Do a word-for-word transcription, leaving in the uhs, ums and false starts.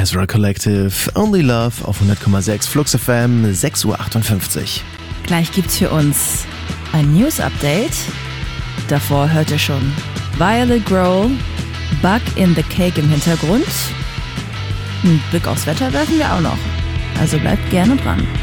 Ezra Collective, Only Love auf hundert Komma sechs Flux F M, sechs Uhr achtundfünfzig. Gleich gibt's für uns ein News-Update. Davor hört ihr schon Violet Grohl, Bug in the Cake im Hintergrund. Ein Blick aufs Wetter werfen wir auch noch. Also bleibt gerne dran.